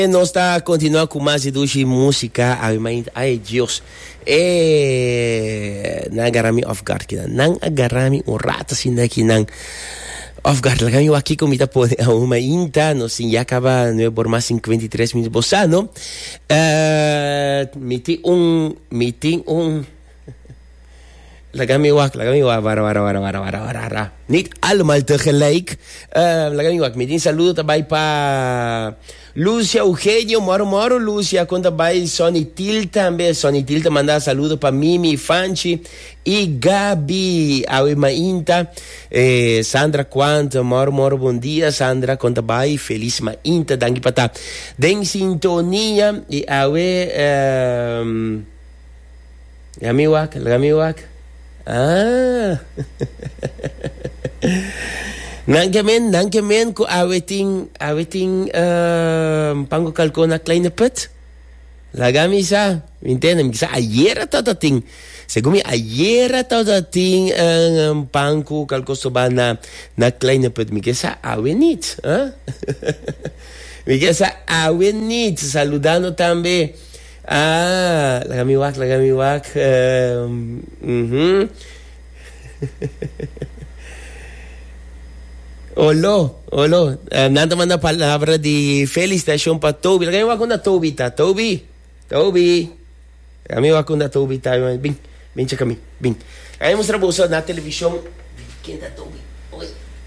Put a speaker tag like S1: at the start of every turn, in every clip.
S1: Nós está continuando com mais de música. Ai, Deus. Não agarrami off guard. Não agarrami rato assim daqui. Não off guard. Lagami aqui como está pode uma inta. Não sim, já acaba não é por mais 53 minutos. Bossa, não? Meeting um. Lagami wak, wara. Niet allemaal tegelijk. Lagami wak, meeting saludo também para Lúcia Eugenio, moro, Lúcia, conta também Sonny Tilta, também Sonny Tilta manda saludo para Mimi Fanchi e Gabi, Awe Mainta, Sandra Quanto, moro, bom dia, Sandra, conta também, feliz Mainta, danke para den sintonia e Awe, Lagami wak. Nankemen ko aweting pango kalko na kleine put. Lagami sa, entende? Sa ayer todo ting. Segumi ayer todo ting pango kalko soba na kleine put. Mike sa awenit, Mike sa awenit. Saludando tambe. Lagami wak. Olo. Nada manda palavra de felicitação para Toby. Lagami wak na Toby, tá? Toby. Lagami wak na Toby, tá? Bem kami. Bem. Aí mostra bolsa na televisão. Quem tá Toby? Oi.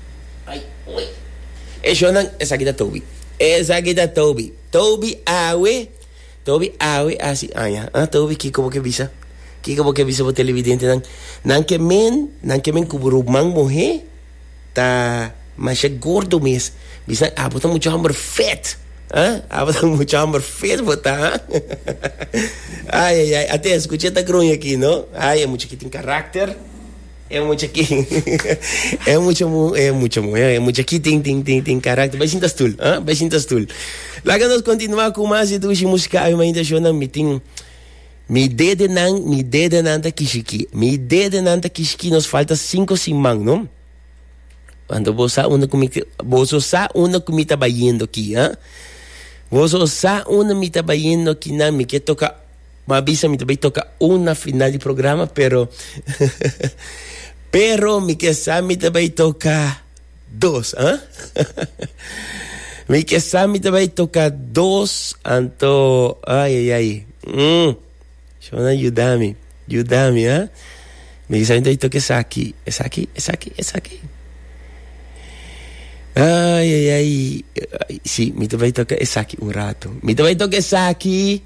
S1: Essa aqui da Toby. Toby awe asi Toby como que bisa po televidente nang kemen kuburumang mohe ta masya gordo mes bisa abotan mucho hambre fet botar ai até escuché esta grunha aqui no é mucho que tem carácter é mucho aqui aqui tem carácter baixintas tul Laga nós continuar com mais de duas músicas ainda jona meeting mi dede nanda kishiki nos falta 5 simang, não? Quando você una comida bayendo aqui, você una mita bayendo aqui na me que toca uma visa me também toca uma final de programa, pero me que sabe também toca 2, Me que sabe também toca 2, anto ai. Shona ayúdame, Me que sabe também toca essa aqui. Ai. Sim, me também toca essa aqui um rato. Me também toca essa aqui.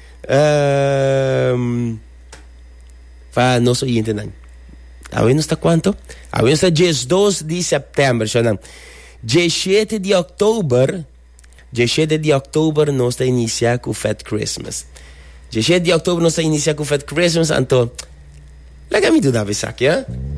S1: Não sou entendendo. Agora está quanto? Agora está 2 de setembro, Shona. 17 de outubro nós está iniciar com o Fat Christmas. 17 de outubro nós está iniciar com o Fat Christmas, então, lagami do dave aqui,